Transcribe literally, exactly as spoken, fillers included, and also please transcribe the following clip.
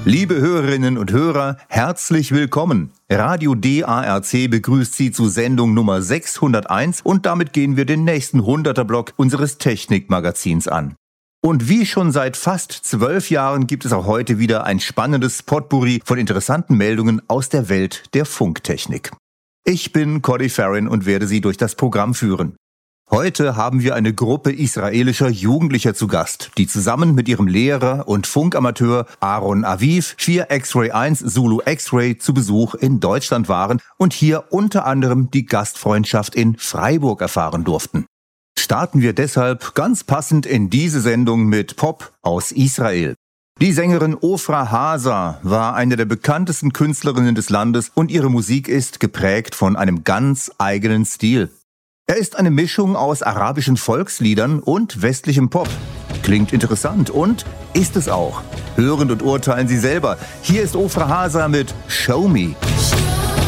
Liebe Hörerinnen und Hörer, herzlich willkommen. Radio D A R C begrüßt Sie zu Sendung Nummer sechshunderteins und damit gehen wir den nächsten Hunderter-Block unseres Technikmagazins an. Und wie schon seit fast zwölf Jahren gibt es auch heute wieder ein spannendes Potpourri von interessanten Meldungen aus der Welt der Funktechnik. Ich bin Cody Farron und werde Sie durch das Programm führen. Heute haben wir eine Gruppe israelischer Jugendlicher zu Gast, die zusammen mit ihrem Lehrer und Funkamateur Aaron Aviv vier X-Ray eins Zulu X-Ray zu Besuch in Deutschland waren und hier unter anderem die Gastfreundschaft in Freiburg erfahren durften. Starten wir deshalb ganz passend in diese Sendung mit Pop aus Israel. Die Sängerin Ofra Haza war eine der bekanntesten Künstlerinnen des Landes und ihre Musik ist geprägt von einem ganz eigenen Stil. Er ist eine Mischung aus arabischen Volksliedern und westlichem Pop. Klingt interessant und ist es auch. Hören und urteilen Sie selber. Hier ist Ofra Haza mit Show Me.